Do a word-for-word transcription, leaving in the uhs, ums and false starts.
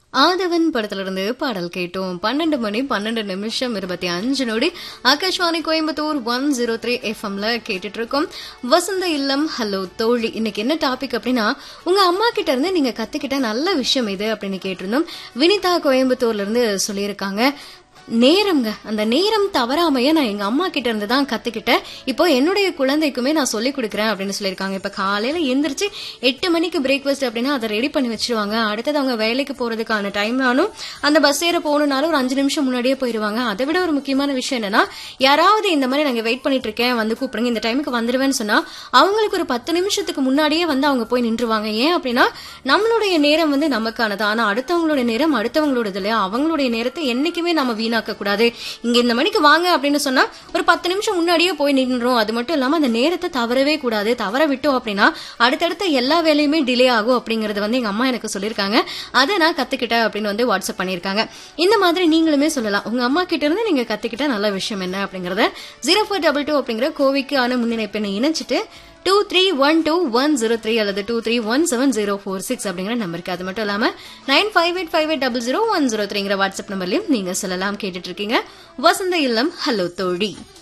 ஆதவன் படத்துல இருந்து பாடல் கேட்டோம். பன்னெண்டு மணி பன்னெண்டு நிமிஷம் இருபத்தி அஞ்சு நொடி Akashvani Coimbatore one zero three எஃப்எம்ல கேட்டுட்டு இருக்கோம். வசந்த இல்லம் ஹலோ தோழி. இன்னைக்கு என்ன டாபிக் அப்படின்னா, உங்க அம்மா கிட்ட இருந்து நீங்க கத்துக்கிட்ட நல்ல விஷயம் இது அப்படின்னு கேட்டிருந்தோம். வினிதா கோயம்புத்தூர்ல இருந்து சொல்லியிருக்காங்க, நேரம்ங்க. அந்த நேரம் தவறாமைய நான் எங்க அம்மா கிட்ட இருந்து தான் கத்துக்கிட்டேன். இப்போ என்னுடைய குழந்தைக்குமே நான் சொல்லிக் கொடுக்குறேன் அப்படின்னு சொல்லியிருக்காங்க. இப்ப காலையில எந்திரிச்சு எட்டு மணிக்கு பிரேக்ஃபாஸ்ட் அப்படின்னா அதை ரெடி பண்ணி வச்சிருவாங்க. அடுத்தது அவங்க வேலைக்கு போறதுக்கான டைம் ஆனும் அந்த பஸ் ஏற போகணும்னாலும் ஒரு அஞ்சு நிமிஷம் முன்னாடியே போயிருவாங்க. அதை விட ஒரு முக்கியமான விஷயம் என்னன்னா, யாராவது இந்த மாதிரி நாங்க வெயிட் பண்ணிட்டு இருக்கேன் வந்து கூப்பிடுங்க, இந்த டைமுக்கு வந்துருவேன்னு சொன்னா அவங்களுக்கு ஒரு பத்து நிமிஷத்துக்கு முன்னாடியே வந்து அவங்க போய் நின்றுவாங்க. ஏன் அப்படின்னா, நம்மளுடைய நேரம் வந்து நமக்கானது. ஆனா அடுத்தவங்களுடைய நேரம் அடுத்தவங்களோடது இல்லையா? அவங்களுடைய நேரத்தை என்னைக்குமே நம்ம வீணா கூடாது. இங்க இந்த மணிக்கு வாங்க அப்படின்னு சொன்னா ஒரு பத்து நிமிஷம் முன்னாடியே போய் நின்றோம். அது மட்டும் இல்லாம அந்த நேரத்தை தவறவே கூடாது. தவற விட்டோம் அப்படின்னா அடுத்தடுத்த எல்லா வேலையுமே டிலே ஆகும் அப்படிங்கறது வந்து எங்க அம்மா எனக்கு சொல்லியிருக்காங்க. அதை நான் கத்துக்கிட்டேன் அப்படின்னு வந்து வாட்ஸ்அப் பண்ணிருக்காங்க. இந்த மாதிரி நீங்களுமே சொல்லலாம், உங்க அம்மா கிட்ட இருந்து நீங்க கத்துக்கிட்ட நல்ல விஷயம் என்ன அப்படிங்கறத ஜீரோ ஃபோர் டபுள் டூ அப்படிங்கிற கோவிக்கான முன்னிணைப்பை இணைச்சிட்டு two three one two one zero three அல்லது two three one seven zero four six அப்படிங்கிற நம்பருக்கு, அது மட்டும் இல்லாம nine five eight five eight double zero one zero த்ரீங்கிற WhatsApp நம்பர்லயும் நீங்க சொல்லலாம். கேட்டுட்டு இருக்கீங்க வசந்த இல்லம் ஹலோ தோழி.